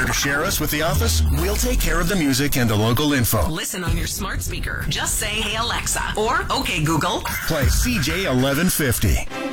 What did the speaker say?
to share us with the office? We'll take care of the music and the local info. Listen on your smart speaker. Just say, "Hey Alexa," or "Okay Google." Play CJ 1150.